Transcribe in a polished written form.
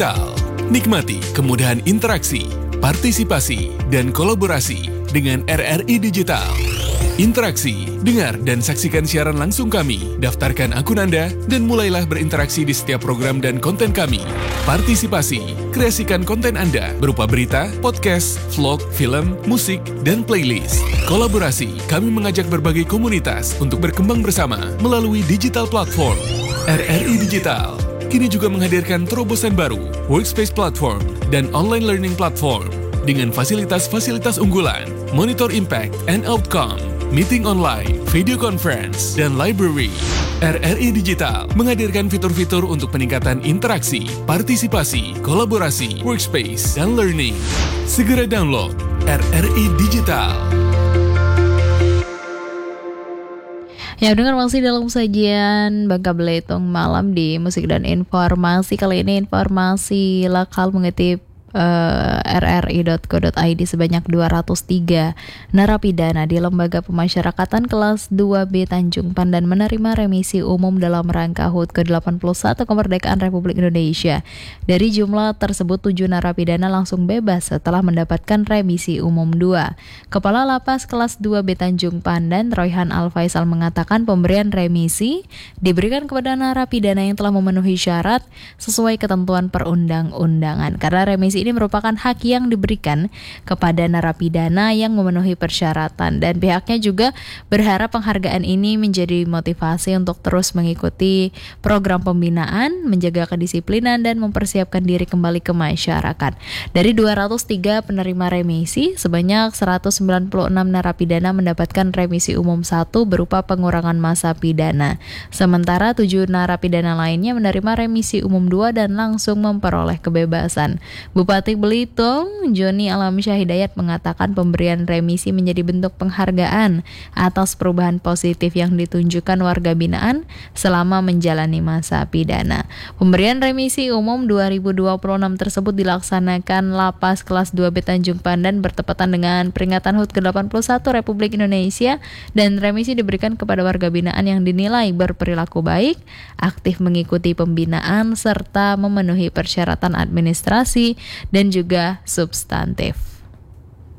Digital. Nikmati kemudahan interaksi, partisipasi, dan kolaborasi dengan RRI Digital. Interaksi, dengar dan saksikan siaran langsung kami, daftarkan akun Anda, dan mulailah berinteraksi di setiap program dan konten kami. Partisipasi, kreasikan konten Anda berupa berita, podcast, vlog, film, musik, dan playlist. Kolaborasi, kami mengajak berbagai komunitas untuk berkembang bersama melalui digital platform. RRI Digital kini juga menghadirkan terobosan baru, workspace platform, dan online learning platform dengan fasilitas-fasilitas unggulan, monitor impact and outcome, meeting online, video conference, dan library. RRI Digital menghadirkan fitur-fitur untuk peningkatan interaksi, partisipasi, kolaborasi, workspace, dan learning. Segera download RRI Digital. Ya, dengar masih dalam sajian Bangka Belitung malam di musik dan informasi. Kali ini informasi lokal mengutip rri.co.id sebanyak 203 narapidana di Lembaga Pemasyarakatan kelas 2B Tanjung Pandan menerima remisi umum dalam rangka HUT ke-81 kemerdekaan Republik Indonesia. Dari jumlah tersebut 7 narapidana langsung bebas setelah mendapatkan remisi umum 2. Kepala Lapas kelas 2B Tanjung Pandan, Royhan Al-Faisal mengatakan pemberian remisi diberikan kepada narapidana yang telah memenuhi syarat sesuai ketentuan perundang-undangan. Karena remisi ini merupakan hak yang diberikan kepada narapidana yang memenuhi persyaratan, dan pihaknya juga berharap penghargaan ini menjadi motivasi untuk terus mengikuti program pembinaan, menjaga kedisiplinan, dan mempersiapkan diri kembali ke masyarakat. Dari 203 penerima remisi, sebanyak 196 narapidana mendapatkan remisi umum 1 berupa pengurangan masa pidana. Sementara 7 narapidana lainnya menerima remisi umum 2 dan langsung memperoleh kebebasan. Bupati Belitung, Joni Alamsyah Hidayat mengatakan pemberian remisi menjadi bentuk penghargaan atas perubahan positif yang ditunjukkan warga binaan selama menjalani masa pidana. Pemberian remisi umum 2026 tersebut dilaksanakan Lapas kelas 2B Tanjung Pandan bertepatan dengan peringatan HUT ke-81 Republik Indonesia, dan remisi diberikan kepada warga binaan yang dinilai berperilaku baik, aktif mengikuti pembinaan, serta memenuhi persyaratan administrasi dan juga substantif.